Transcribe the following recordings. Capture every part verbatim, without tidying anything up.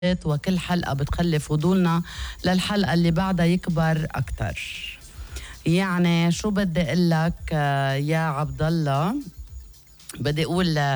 وكل حلقة بتخلي فضولنا للحلقة اللي بعدها يكبر أكتر. يعني شو بدي أقول لك يا عبد الله؟ بدي أقول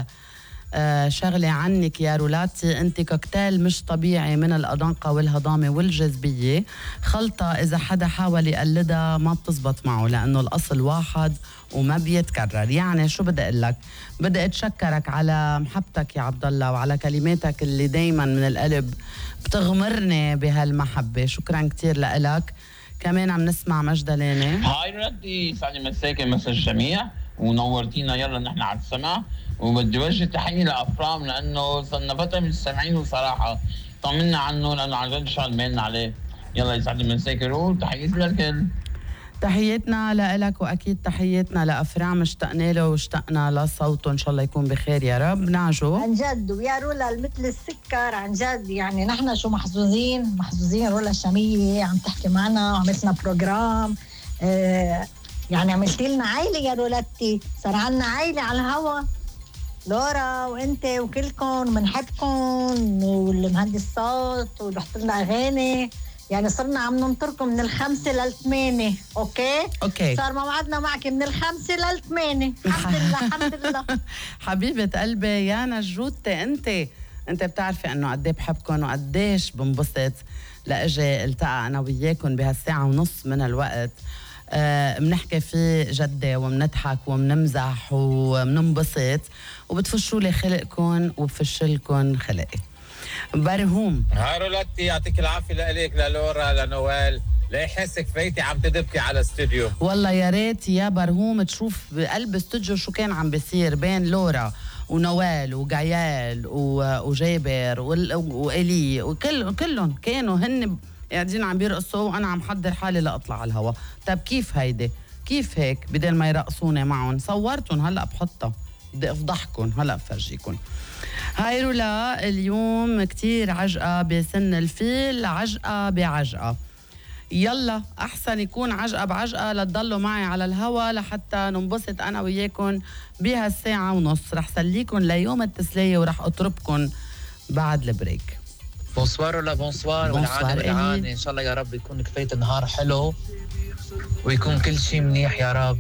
شغلة عنك يا رولاتي، أنت كوكتيل مش طبيعي من الأناقة والهضامة والجاذبية، خلطة إذا حدا حاول يقلدها ما بتزبط معه لأنه الأصل واحد وما بيتكرر. يعني شو بدي أقول لك؟ بدي أتشكرك على محبتك يا عبد الله وعلى كلماتك اللي دايما من القلب بتغمرني بهالمحبة. شكرا كتير لإلك. كمان عم نسمع مجدلانة. هاي رولاتي، يسعد مساك مسا الجميع ونورتينا. يلا نحن على السمع، وبدي وجه تحية لأفرام لأنه صرنا فترة من السامعين وصراحة طمنا عنه لأنه عن جد شغل مالنا عليه. يلا يسعد مساك رول، تحياتي للكل. تحياتنا لإلك وأكيد تحياتنا لأفرام، اشتقنا له واشتقنا لصوته، إن شاء الله يكون بخير يا رب. نعجو عن جد ويا رولا مثل السكر عن جد. يعني نحن شو محظوظين محظوظين. رولا الشامية عم تحكي معنا وعملتنا بروجرام، اه يعني عملتي لنا عائلة يا رولاتي، صار عنا عائلة على الهوا، لورا وانت وكلكم بنحبكم، والمهندس صوت ورحت لنا اغاني. يعني صرنا عم ننطركم من الخمسة للثمانية. اوكي اوكي صار موعدنا معك من الخمسة للثمانية. الحمد لله الحمد لله. حبيبة قلبي يا نجوتي، انت انت بتعرفي انه قد ايه بحبكم وقديش بنبسط لاجي التقى انا وياكم بهالساعة ونص من الوقت. آه بنحكي فيه جدة وبنضحك وبنمزح وبننبسط وبتفشوا لي خلقكم وبفشلكم خلقي. برهوم. هاي رولاتي، يعطيك العافية لإلك للورا لنوال، لا يحسك فايتي عم تدبكي على استوديو. والله يا ريت يا برهوم تشوف بقلب استوديو شو كان عم بيصير بين لورا ونوال وجايال وجابر وإلي وكل كلهم كانوا هن قاعدين عم بيرقصوا وانا عم حضر حالي لاطلع على الهوا. طب كيف هيدي؟ كيف هيك بدل ما يرقصوني معهم؟ صورتهم هلا بحطها، بدي افضحكم هلا بفرجيكم. هاي رولا اليوم كتير عجقة بسن الفيل، عجقة بعجقة. يلا أحسن يكون عجقة بعجقة لتضلوا معي على الهوا لحتى ننبسط أنا وياكم بهالساعة ونص. رح سليكم ليوم التسلية ورح أطربكم بعد البريك. بونسوار ولا بونسوار والعاني والعاني. إن شاء الله يا رب يكون كفاية النهار حلو ويكون كل شيء منيح يا رب.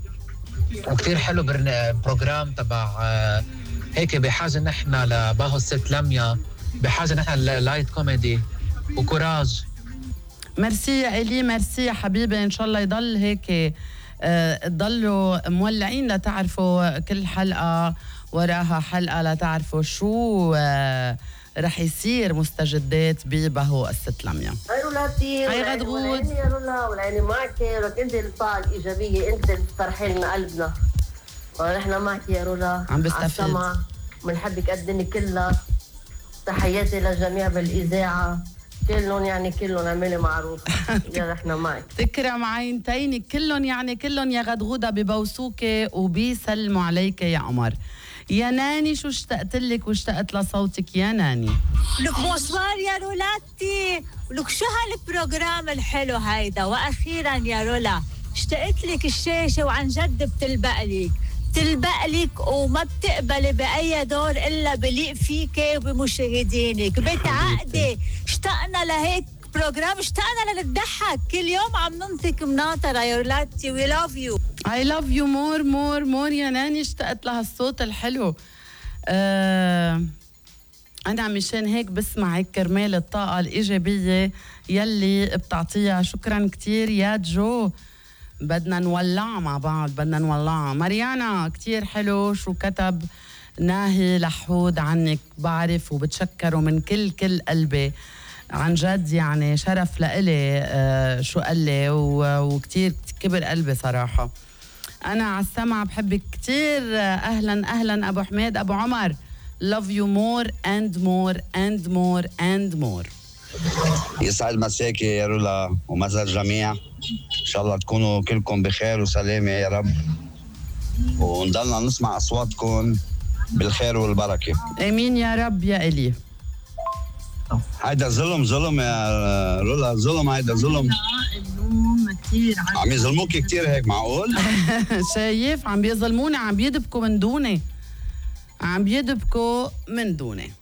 وكتير حلو بروجرام تبع هيك، بحاجة نحن لباهو الست لميا، بحاجة نحن للايت كوميدي وكوراج. ميرسي يا إلي، ميرسي يا حبيبي. إن شاء الله يضل هيك آه، تضلوا مولعين لتعرفوا كل حلقة وراها حلقة لتعرفوا شو آه، رح يصير مستجدات بباهو الست لميا. هاي رولاتي، هاي غدغود يا رولا، والعيني معك. ولك انت الطاقة الإيجابية، انت اللي بتفرحي لنا قلبنا، ونحن معك يا رولا. عم بستفيد، بنحبك قد الدنيا كلها. تحياتي للجميع بالإذاعة كلهم، يعني كلهم عملي معروف. يا نحن معك. تكرم عينتينك كلهم، يعني كلهم يا غدغودة ببوسوكي وبيسلموا عليك يا قمر. يا ناني شو اشتقت لك واشتقت لصوتك يا ناني. لك بونسوار يا رولاتي، ولك شو هالبروجرام الحلو هيدا. واخيرا يا رولا اشتقت لك الشاشه وعن جد بتلبق لك بتلبق لك وما بتقبلي باي دور الا بليق فيك وبمشاهدينك. بتعقدي اشتقنا لهيك بروجرام، اشتقنا لنضحك كل يوم عم ننطق مناطره يا رولاتي. وي لاف يو. اي لاف يو مور مور مور يا ناني. اشتقت لهالصوت الحلو. آه انا مشان هيك بسمعك كرمال الطاقه الايجابيه يلي بتعطيها. شكرا كتير يا جو. بدنا نولع مع بعض، بدنا نولع. مريانا كتير حلو شو كتب ناهي لحود عنك، بعرف وبتشكره من كل كل قلبي عن جد. يعني شرف لإلي آه شو قال لي، وكتير كبر قلبي صراحة. أنا على السمع بحبك كتير. أهلا أهلا أبو حميد أبو عمر. love you more and more and more and more. يسعد مساكي يا رولا ومسا الجميع. إن شاء الله تكونوا كلكم بخير وسلامة يا رب، ونضلنا نسمع أصواتكم بالخير والبركة. آمين يا رب يا إلي. هيدا ظلم ظلم يا رولا، ظلم هيدا ظلم. اليوم كتير عم يظلموكي كتير هيك معقول؟ شايف عم بيظلموني، عم بيدبكوا من دوني، عم بيدبكوا من دوني.